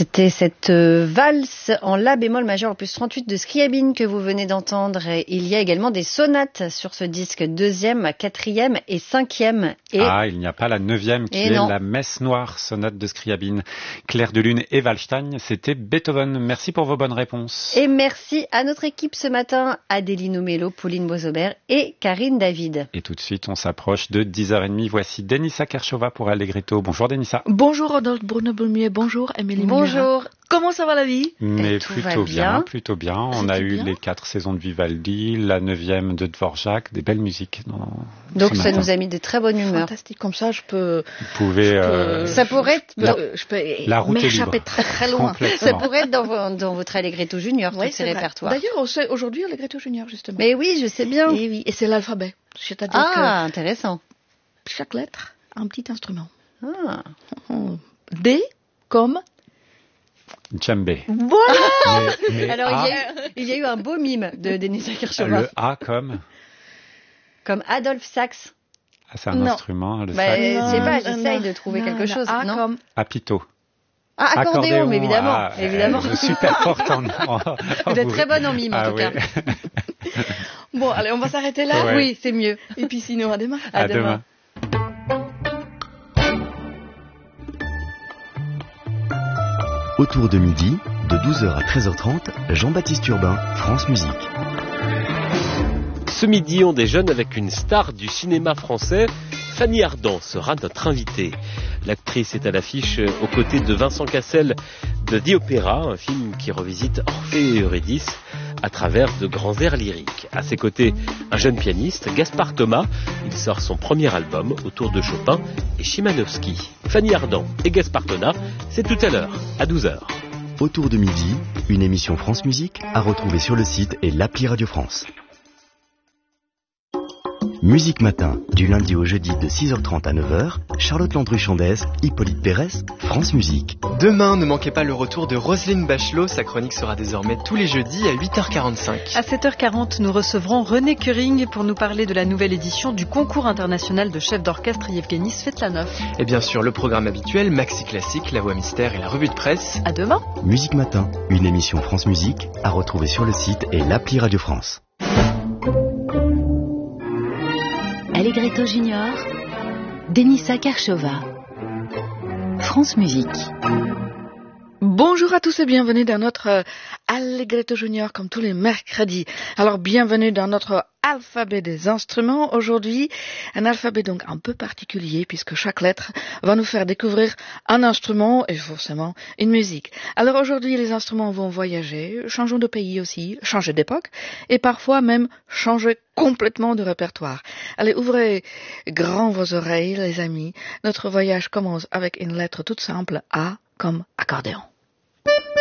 C'était cette valse en la bémol majeur opus 38 de Scriabine que vous venez d'entendre. Et il y a également des sonates sur ce disque, 2e, 4e et 5e. Il n'y a pas la 9e qui est la Messe noire, sonate de Scriabine. Clair de Lune et Wallstein, c'était Beethoven. Merci pour vos bonnes réponses. Et merci à notre équipe ce matin, Adéline Omello, Pauline Boisaubert et Karine David. Et tout de suite, on s'approche de 10h30. Voici Denissa Kershova pour Allegretto. Bonjour Denissa. Bonjour Rodolphe Bruno-Boulmier, bonjour Émilie. Bonjour. Comment ça va la vie? Mais plutôt bien. On a eu les 4 saisons de Vivaldi, la 9e de Dvorak, des belles musiques. Donc ça nous a mis de très bonne humeur. Fantastique, comme ça je peux... Vous pouvez... ça pourrait être... je peux m'échapper très très loin. Ça pourrait être dans votre Allegretto Junior, tous ces répertoires. D'ailleurs, c'est aujourd'hui Allegretto Junior, justement. Mais oui, je sais bien. Et c'est l'alphabet. C'est-à-dire intéressant. Chaque lettre a un petit instrument. D comme... Djembé. Voilà. Alors, il y a eu un beau mime de Denissa Kershova. Le A comme Adolphe Sax. C'est un instrument, le sax. Je sais pas, j'essaye de trouver quelque chose. A comme apito. Accordéon, mais évidemment. Je suis super forte en... Vous êtes très bonne en mime, en tout cas. Bon, allez, on va s'arrêter là. Ouais. Oui, c'est mieux. Et puis sinon, à demain. À demain. Autour de midi, de 12h à 13h30, Jean-Baptiste Urbain, France Musique. Ce midi, on déjeune avec une star du cinéma français. Fanny Ardant sera notre invitée. L'actrice est à l'affiche aux côtés de Vincent Cassel de The Opera, un film qui revisite Orphée et Eurydice à travers de grands airs lyriques. À ses côtés, un jeune pianiste, Gaspard Thomas. Il sort son premier album autour de Chopin et Chimanovski. Fanny Ardant et Gaspard Thomas, c'est tout à l'heure, à 12h. Autour de midi, une émission France Musique à retrouver sur le site et l'appli Radio France. Musique Matin, du lundi au jeudi de 6h30 à 9h, Charlotte Landru-Chandès, Hippolyte Pérès, France Musique. Demain, ne manquez pas le retour de Roselyne Bachelot. Sa chronique sera désormais tous les jeudis à 8h45. À 7h40, nous recevrons René Curing pour nous parler de la nouvelle édition du concours international de chef d'orchestre Yevgeny Svetlanov. Et bien sûr, le programme habituel, Maxi Classique, La Voix Mystère et la revue de presse. À demain. Musique Matin, une émission France Musique à retrouver sur le site et l'appli Radio France. Allegretto Junior, Denissa Kershova, France Musique. Bonjour à tous et bienvenue dans notre Allegretto Junior comme tous les mercredis. Alors bienvenue dans notre alphabet des instruments. Aujourd'hui, un alphabet donc un peu particulier puisque chaque lettre va nous faire découvrir un instrument et forcément une musique. Alors aujourd'hui, les instruments vont voyager, changeons de pays aussi, changer d'époque et parfois même changer complètement de répertoire. Allez, ouvrez grand vos oreilles les amis. Notre voyage commence avec une lettre toute simple, A comme accordéon.